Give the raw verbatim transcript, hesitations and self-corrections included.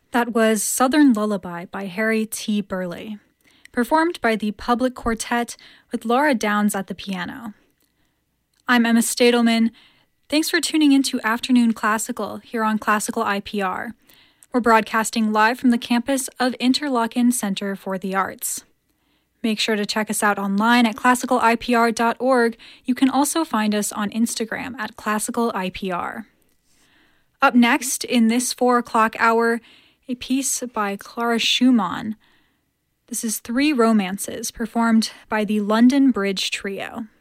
That was Southern Lullaby by Harry T. Burleigh, performed by the Public Quartet with Laura Downs at the piano. I'm Emma Stadelman. Thanks for tuning into Afternoon Classical here on Classical I P R. We're broadcasting live from the campus of Interlochen Center for the Arts. Make sure to check us out online at classical I P R dot org. You can also find us on Instagram at classical I P R. Up next, in this four o'clock hour, a piece by Clara Schumann. This is Three Romances, performed by the London Bridge Trio.